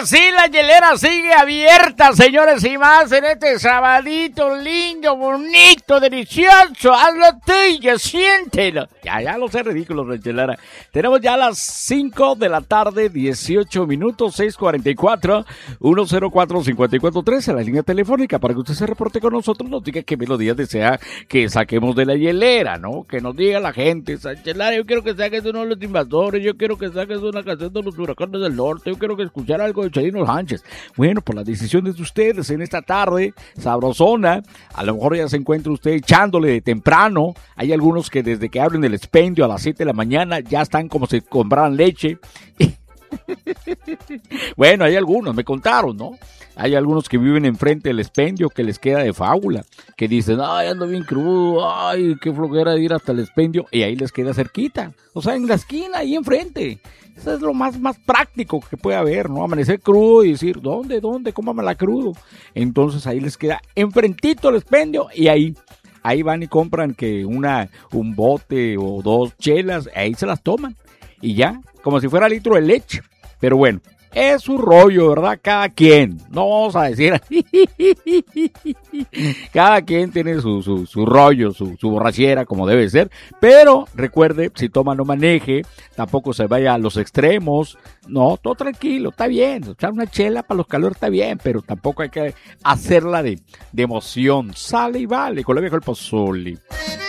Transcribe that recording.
que sí, la hielera sigue abierta, señores, y más en este sabadito lindo, bonito, delicioso. Hazlo tuyo, siéntelo. Ya lo sé, ridículo, la hielera. Tenemos ya las 5 de la tarde, 18 minutos, 6:44, 104-5413, la línea telefónica para que usted se reporte con nosotros, nos diga qué melodías desea que saquemos de la hielera, ¿no? Que nos diga la gente, hielera, yo quiero que saques uno de los invasores, yo quiero que saques una canción de los huracanes del norte, yo quiero que escuchar algo de Chalino Sánchez. Bueno, por las decisiones de ustedes en esta tarde sabrosona, a lo mejor ya se encuentra usted echándole de temprano. Hay algunos que desde que abren el expendio a las 7 de la mañana ya están como si compraran leche. Bueno, hay algunos, me contaron, ¿no? Hay algunos que viven enfrente del expendio que les queda de fábula, que dicen, ay, ando bien crudo, ay, qué flojera de ir hasta el expendio, y ahí les queda cerquita, o sea, en la esquina, ahí enfrente. Eso es lo más práctico que puede haber, ¿no? Amanecer crudo y decir, ¿dónde? Cómamela crudo. Entonces ahí les queda enfrentito el expendio, y ahí van y compran que un bote o 2 chelas, ahí se las toman, y ya, como si fuera litro de leche. Pero bueno, es su rollo, ¿verdad? Cada quien, no vamos a decir, cada quien tiene su rollo, su borrachera, como debe ser. Pero recuerde, si toma no maneje, tampoco se vaya a los extremos. No, todo tranquilo, está bien. Echar una chela para los calores está bien, pero tampoco hay que hacerla de emoción. Sale y vale, con la vieja el pozole.